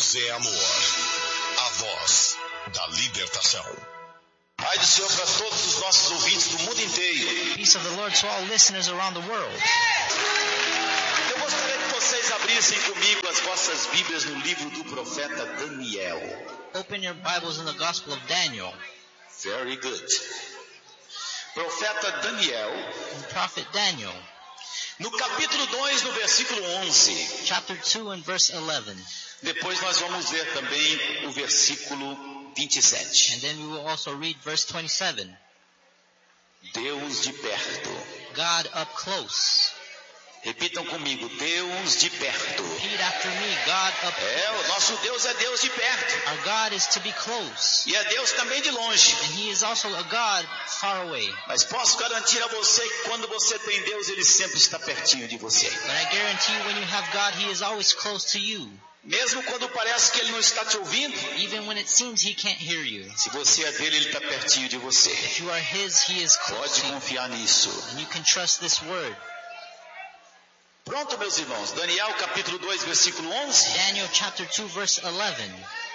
Deus é amor, a voz da libertação. Pai do Senhor para todos os nossos ouvintes do mundo inteiro. Peace of the Lord to all listeners around the world. Eu gostaria que vocês abrissem comigo as vossas Bíblias no livro do profeta Daniel. Open your Bibles in the Gospel of Daniel. Very good. Profeta Daniel. The prophet Daniel. No capítulo 2, no versículo 11. Chapter 2 and verse 11. Depois nós vamos ver também o versículo 27. And then we will also read verse 27. Deus de perto. God up close. Repitam comigo, Deus de perto. Repeat after me, God up close. O nosso Deus é Deus de perto. Our God is to be close. E é Deus também de longe. And He is also a God far away. Mas posso garantir a você que quando você tem Deus, Ele sempre está pertinho de você. But I guarantee you when you have God, He is always close to you. Mesmo quando parece que Ele não está te ouvindo. Even when it seems He can't hear you. Se você é dele, Ele está pertinho de você. If you are His, He is close Pode to you. confiar nisso. And you can trust this word. Pronto, meus irmãos. Daniel capítulo 2, versículo 11. Daniel chapter 2 verse 11.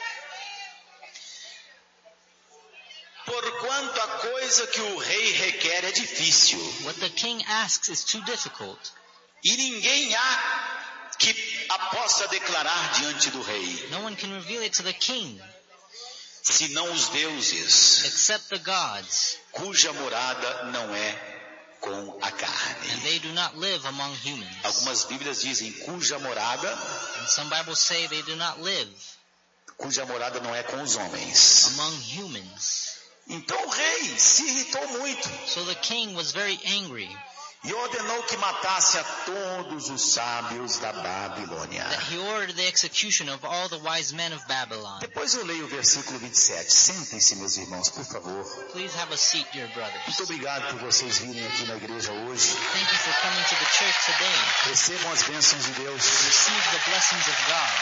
Porquanto a coisa que o rei requer é difícil. What the king asks is too difficult. E ninguém há que a possa declarar diante do rei. No one can reveal it to the king Senão os deuses, except the gods, cuja morada não é com a and carne. they do not live among humans. Algumas Bíblias dizem cuja morada And some Bibles say they do not live não é com os homens. among humans. Então o rei se irritou muito So the king was very angry e ordenou que matasse a todos os sábios da Babilônia. that he ordered the execution of all the wise men of Babylon. Depois eu leio o versículo 27. Sentem-se, meus irmãos, por favor. Please have a seat, dear brothers. Muito obrigado por vocês virem aqui na igreja hoje. Thank you for coming to the church today. Recebam as bênçãos de Deus. Receive the blessings of God.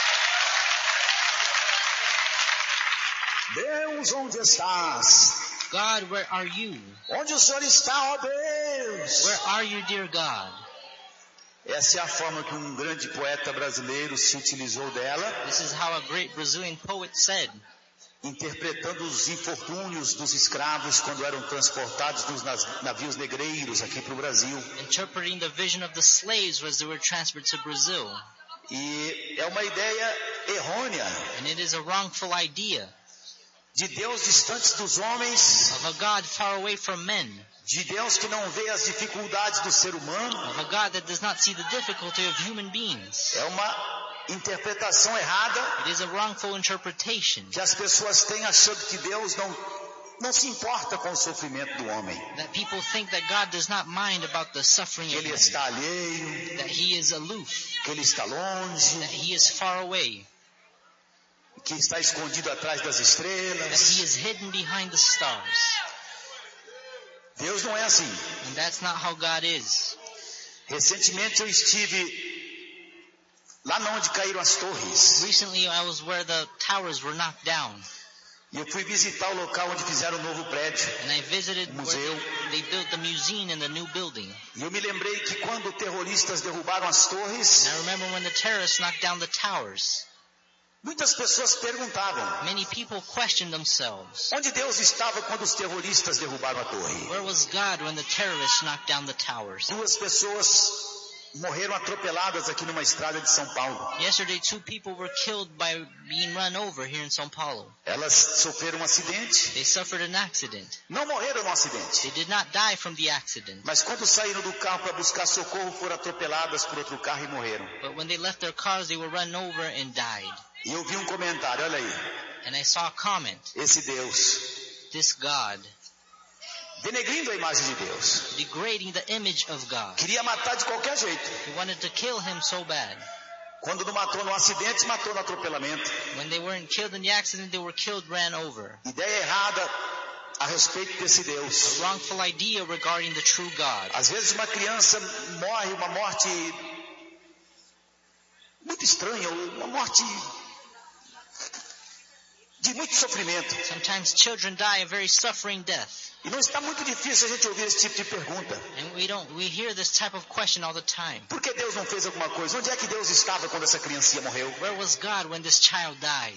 Deus, onde estás? God, where are you? Onde o Senhor está, ó Deus? Where are you, dear God? Essa é a forma que um grande poeta brasileiro se utilizou dela, This is how a great Brazilian poet said, interpretando os infortúnios dos escravos quando eram transportados nos navios negreiros aqui para o Brasil. interpreting the vision of the slaves as they were transferred to Brazil. E é uma ideia errônea And it is a wrongful idea de Deus distante dos homens, of a God far away from men, de Deus que não vê as dificuldades do ser humano. of a God that does not see the difficulty of human beings. É uma interpretação errada It is a wrongful interpretation que as pessoas têm achando que Deus não se importa com o sofrimento do homem. that people think that God does not mind about the suffering Que of Ele men, está alheio, that He is aloof, que Ele está longe, that He is far away, que está escondido atrás das that estrelas. He is hidden behind the stars. Deus não é assim. And that's not how God is. Recentemente eu estive lá onde caíram as torres. Recently I was where the towers were knocked down, E eu fui visitar o local onde fizeram um novo prédio. and I visited where Museu. they built the museum in the new building. E eu me lembrei que quando terroristas derrubaram as torres, And I remember when the terrorists knocked down the towers, muitas pessoas perguntavam: many people questioned themselves, onde Deus estava quando os terroristas derrubaram a torre? where was God when the terrorists knocked down the towers? 2 pessoas morreram atropeladas aqui numa estrada de São Paulo. Yesterday 2 people were killed by being run over here in São Paulo. Elas sofreram um acidente. They suffered an accident. Não morreram no acidente. They did not die from the accident, Mas quando saíram do carro para buscar socorro, foram atropeladas por outro carro e morreram. but when they left their cars they were run over and died. E eu vi um comentário, olha aí. And I saw a comment, Esse Deus, this God, denegrindo a imagem de Deus, degrading the image of God. queria matar de qualquer jeito. He wanted to kill him so bad. Quando não matou no acidente, matou no atropelamento. When they weren't killed in the accident, they were killed, ran over. Ideia errada a respeito desse Deus. A wrongful idea regarding the true God. Às vezes uma criança morre uma morte muito estranha, uma morte de muito sofrimento. Sometimes children die a very suffering death. E não está muito difícil a gente ouvir esse tipo de pergunta. And we hear this type of question all the time. Por que Deus não fez alguma coisa? Onde é que Deus estava quando essa criancinha morreu? Where was God when this child died?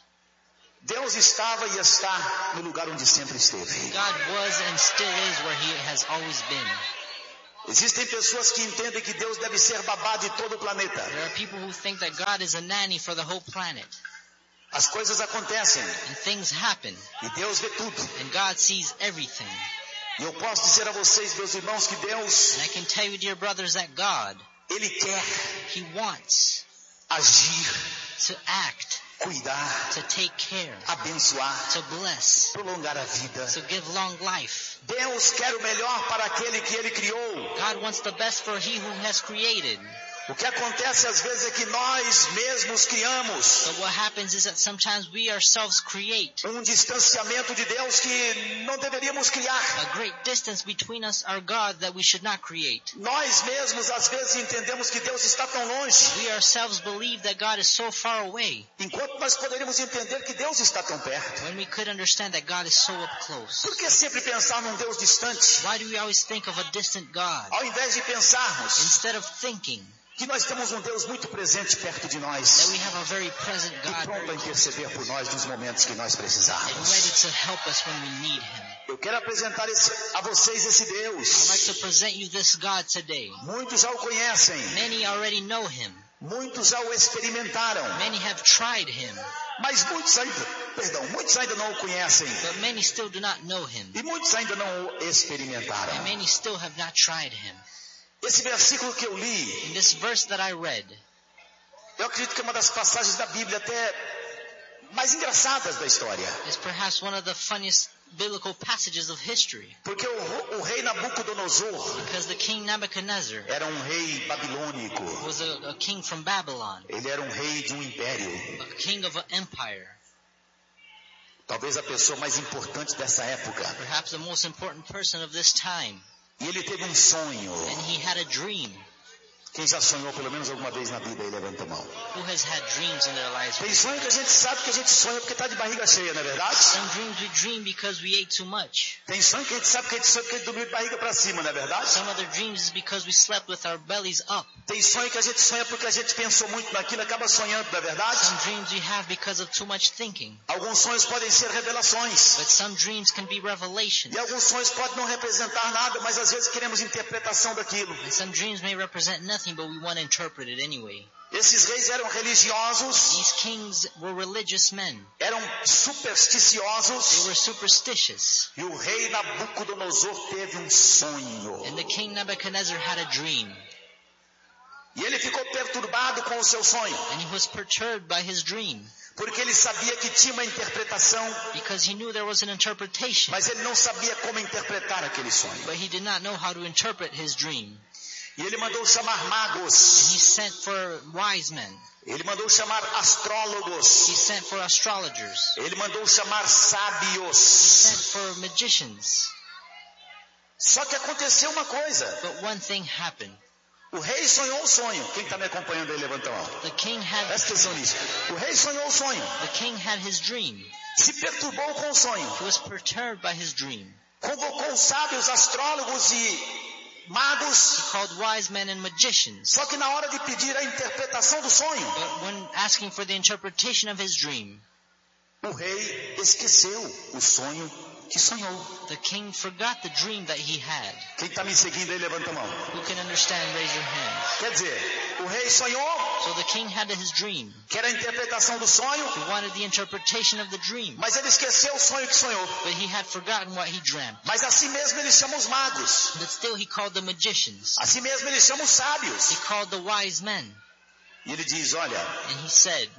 Deus estava e está no lugar onde sempre esteve. God was and still is where He has always been. Existem pessoas que entendem que Deus deve ser babá de todo o planeta. There are people who think that God is a nanny for the whole planet. As coisas acontecem And things happen. e Deus vê tudo. And God sees everything. E eu posso dizer a vocês, meus irmãos, que Deus, And I can tell you, dear brothers, that God, Ele quer He wants agir, to act, cuidar, to take care, abençoar, to bless, prolongar a vida. to give long life. Deus quer o melhor para aquele que Ele criou. God wants the best for He who has created. O que acontece às vezes é que nós mesmos criamos But what happens is that sometimes we ourselves create distanciamento de Deus que não deveríamos criar. a great distance between us, our God, that we should not create. Nós mesmos às vezes entendemos que Deus está tão longe, We ourselves believe that God is so far away, enquanto nós poderíamos entender que Deus está tão perto. when we could understand that God is so up close. Por que sempre pensar num Deus distante, Why do we always think of a distant God, ao invés de pensarmos instead of thinking que nós temos um Deus muito presente perto de that nós we have a very present e God pronto a interceder por nós nos momentos que nós and precisarmos? ready to help us when we need Him? Eu quero apresentar a vocês esse I'd like Deus. to present you this God today. Muitos já o conhecem, Many already know Him. muitos já o experimentaram, Many have tried Him, mas muitos ainda não o conhecem but many still do not know Him. e muitos ainda não o experimentaram. And many still have not tried Him. Esse versículo que eu li, In this verse that I read, eu acredito que é uma das passagens da Bíblia até mais engraçadas da história. is perhaps one of the funniest biblical passages of history. Porque o rei Nabucodonosor Because the king Nebuchadnezzar era um rei babilônico. was a king from Babylon, Ele era um rei de um império. a king of an empire, Talvez a pessoa mais importante dessa época. perhaps the most important person of this time. E ele teve um sonho. And he had a dream. Quem já sonhou pelo menos alguma vez na vida aí, levanta a mão. Who has had dreams in their lives? Tem sonho que a gente sabe que a gente sonha porque está de barriga cheia, não é verdade? Some dreams we dream because we ate too much. Tem sonho que a gente sabe que a gente sonha porque a gente dormiu de barriga para cima, não é verdade? Some other dreams is because we slept with our bellies up. Tem sonho que a gente sonha porque a gente pensou muito naquilo e acaba sonhando, não é verdade? Some dreams we have because of too much thinking. Alguns sonhos podem ser revelações. But some dreams can be revelations. E alguns sonhos podem não representar nada, mas às vezes queremos interpretação daquilo. And some dreams may represent nothing, but we want to interpret it anyway. Esses reis eram religiosos, These kings were religious men. eram They supersticiosos. were superstitious. E o rei Nabucodonosor teve um sonho. And the king Nebuchadnezzar had a dream. E ele ficou perturbado com o seu sonho, And he was perturbed by his dream. porque ele sabia que tinha uma interpretação, Because he knew there was an interpretation. mas ele não sabia como interpretar aquele sonho. But he did not know how to interpret his dream. E ele mandou chamar And magos, he sent for wise men. ele mandou chamar astrólogos, He sent for astrologers. ele mandou chamar He sábios. sent for magicians. Só que aconteceu uma coisa, But one thing happened. o rei sonhou o sonho. Quem está me acompanhando aí, levanta a mão. The king Presta atenção nisso. O rei sonhou o sonho, had his dream. se perturbou com o sonho, He was perturbed by his dream. convocou sábios, astrólogos e magos, He called wise men and magicians. só que na hora de pedir a interpretação do sonho, But when asking for the interpretation of his dream, o rei esqueceu o sonho que sonhou. the king forgot the dream that he had. Quem está me seguindo aí, levanta a mão. Who can understand? Raise your hands. Quer dizer, o rei sonhou, So the king had his dream. que era a interpretação do sonho, He wanted the interpretation of the dream. mas ele esqueceu o sonho que sonhou. But he had forgotten what he dreamt. Mas assim mesmo ele chama os magos, But still he called the magicians. assim mesmo ele chama os sábios. He called the wise men. E ele diz, olha, And he said,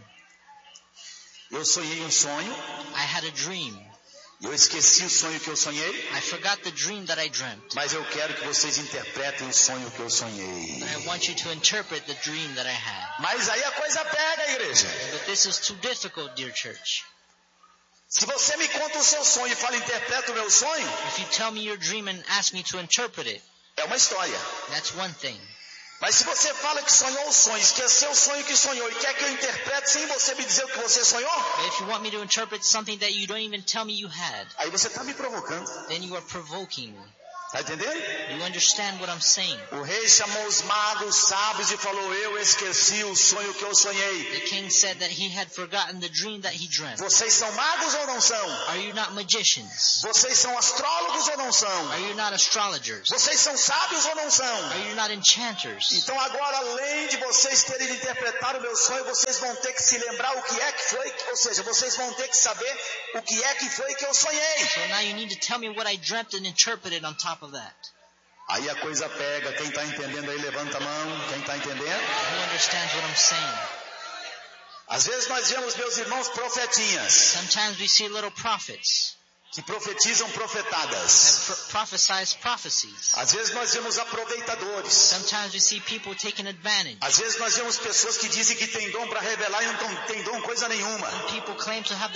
eu sonhei um sonho, I had a dream. eu esqueci o sonho que eu sonhei, I forgot the dream that I dreamt. mas eu quero que vocês interpretem o sonho que eu sonhei. But I want you to interpret the dream that I had. Mas aí a coisa pega, igreja. But this is too difficult, dear church. Se você me conta o seu sonho e fala, interpreta o meu sonho, If you tell me your dream and ask me to interpret it, é uma história. that's one thing. Mas se você fala que sonhou o sonho, esqueceu o sonho que sonhou e quer que eu interprete sem você me dizer o que você sonhou, But if you want me to interpret something that you don't even tell me you had, aí você está me provocando. then you are provoking me. Está entendendo? You understand what I'm saying? O rei chamou os magos sábios e falou, eu esqueci o sonho que eu sonhei. The king said that he had forgotten the dream that he dreamt. Vocês são magos ou não são? Are you not magicians? Vocês são astrólogos ou não são? Are you not astrologers? Vocês são sábios ou não são? Are you not enchanters? Então agora, além de vocês terem interpretado o meu sonho, vocês vão ter que se lembrar o que é que foi, ou seja, vocês vão ter que saber o que é que foi que eu sonhei. So now you need to tell me what I dreamt and interpret it on top of that. Aí a coisa pega, quem está entendendo aí levanta a mão, quem está entendendo? Who understands what I'm saying? Às vezes nós vemos, meus irmãos, profetinhas, Sometimes we see little prophets que profetizam profetadas. that prophesize prophecies. Às vezes nós vemos aproveitadores. Sometimes we see people taking advantage. Às vezes nós vemos pessoas que dizem que tem dom para revelar e não tem dom coisa nenhuma. People claim to have